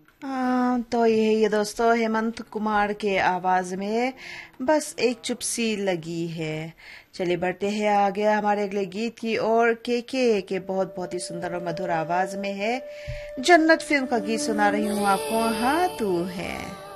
तो ये दोस्तों हेमंत कुमार के आवाज में बस एक चुप सी लगी है। चलिए बढ़ते हैं आगे हमारे अगले गीत की ओर। के बहुत बहुत ही सुंदर और मधुर आवाज में है जन्नत फिल्म का गीत सुना रही हूँ आपको। हाँ तू है।